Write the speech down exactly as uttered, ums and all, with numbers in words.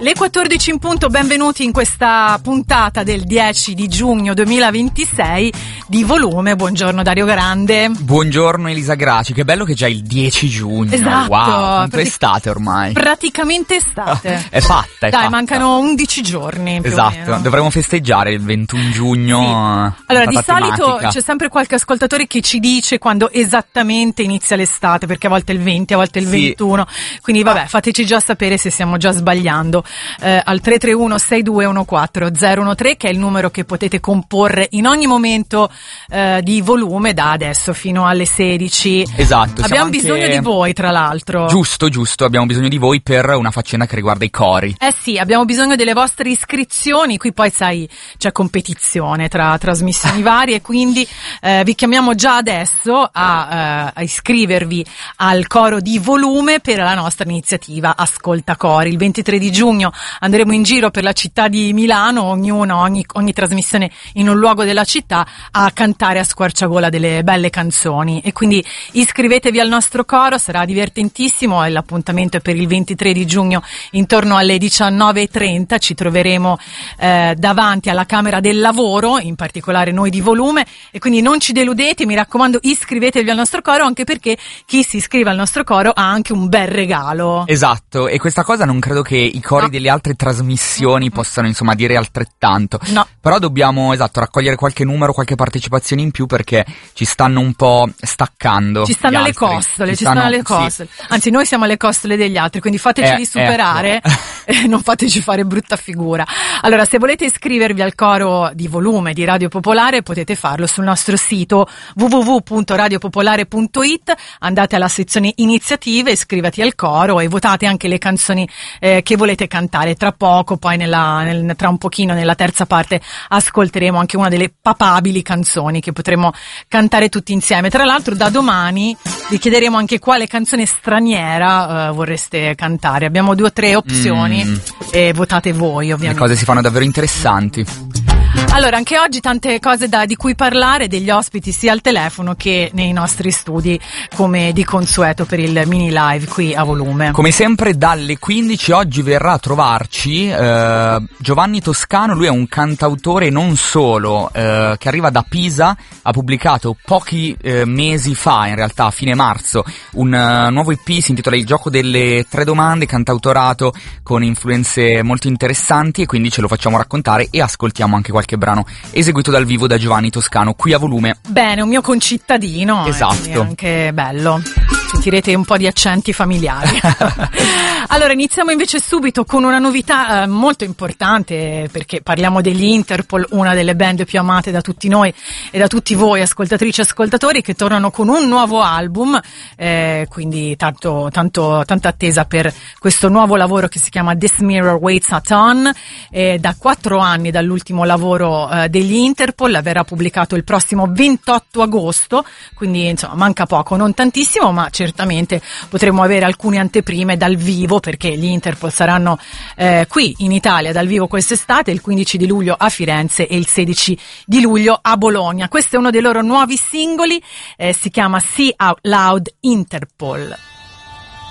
Le quattordici in punto, benvenuti in questa puntata del dieci di giugno duemilaventisei di Volume. Buongiorno Dario Grande. Buongiorno Elisa Graci, che bello che già è il dieci giugno. Esatto. Wow, quanto Pratic- estate ormai. Praticamente estate. È fatta, è Dai, fatta. mancano undici giorni più Esatto, o meno. dovremmo festeggiare il ventuno giugno. Sì. Allora, di data solito tematica. c'è sempre qualche ascoltatore che ci dice quando esattamente inizia l'estate, perché a volte è il venti, a volte è il Sì. ventuno. Quindi vabbè, fateci già sapere se stiamo già sbagliando. Eh, al tre tre uno sei due uno quattro zero uno tre, che è il numero che potete comporre in ogni momento eh, di Volume da adesso fino alle sedici. Esatto. siamo Abbiamo anche- bisogno di voi, tra l'altro. Giusto, giusto, abbiamo bisogno di voi per una faccenda che riguarda i cori. Eh sì, abbiamo bisogno delle vostre iscrizioni, qui poi sai c'è competizione tra trasmissioni varie, quindi eh, vi chiamiamo già adesso a, eh, a iscrivervi al coro di Volume per la nostra iniziativa Ascolta Cori. Il ventitré di giugno andremo in giro per la città di Milano, ognuno, ogni, ogni trasmissione in un luogo della città, a cantare a squarciagola delle belle canzoni, e quindi iscrivetevi al nostro coro, sarà divertentissimo, e l'appuntamento è per il ventitré di giugno intorno alle diciannove e trenta. Ci troveremo eh, davanti alla Camera del Lavoro, in particolare noi di Volume, e quindi non ci deludete, mi raccomando, iscrivetevi al nostro coro, anche perché chi si iscrive al nostro coro ha anche un bel regalo. Esatto, e questa cosa non credo che i cori No. delle altre trasmissioni possano insomma dire altrettanto. No. Però dobbiamo, esatto, raccogliere qualche numero, qualche partecipazione in più, perché ci stanno un po' staccando. Ci stanno gli le altri. costole, ci, stanno, le sì. costole. Anzi, noi siamo alle costole degli altri, quindi fateci Eh, superare ecco. e non fateci fare brutta figura. Allora, se volete iscrivervi al coro di Volume di Radio Popolare, potete farlo sul nostro sito w w w punto radio popolare punto i t. Andate alla sezione iniziative, iscrivati al coro e votate anche le canzoni eh, che volete cantare. Tra poco, poi nella, nel, tra un pochino nella terza parte, ascolteremo anche una delle papabili canzoni che potremo cantare tutti insieme. Tra l'altro, da domani vi chiederemo anche quale canzone straniera eh, vorreste cantare. Abbiamo due o tre opzioni Mm. e votate voi, Le ovviamente. cose si fanno davvero interessanti. Allora, anche oggi tante cose da, di cui parlare, degli ospiti sia al telefono che nei nostri studi, come di consueto per il mini live qui a Volume. Come sempre dalle quindici oggi verrà a trovarci eh, Giovanni Toscano. Lui è un cantautore non solo, eh, che arriva da Pisa, ha pubblicato pochi eh, mesi fa, in realtà a fine marzo, un uh, nuovo E P, si intitola Il gioco delle tre domande, cantautorato con influenze molto interessanti, e quindi ce lo facciamo raccontare e ascoltiamo anche qualche brano eseguito dal vivo da Giovanni Toscano qui a Volume. Bene, un mio concittadino. Esatto. È anche bello. Sentirete un po' di accenti familiari. Allora, iniziamo invece subito con una novità eh, molto importante, perché parliamo degli Interpol, una delle band più amate da tutti noi e da tutti voi, ascoltatrici e ascoltatori, che tornano con un nuovo album, eh, quindi tanto, tanto, tanta attesa per questo nuovo lavoro che si chiama This Mirror Waits a Ton. Eh, da quattro anni dall'ultimo lavoro eh, degli Interpol, verrà pubblicato il prossimo ventotto agosto, quindi insomma manca poco, non tantissimo, ma certamente potremo avere alcune anteprime dal vivo, perché gli Interpol saranno eh, qui in Italia dal vivo quest'estate, il quindici di luglio a Firenze e il sedici di luglio a Bologna. Questo è uno dei loro nuovi singoli, eh, si chiama See Out Loud Interpol.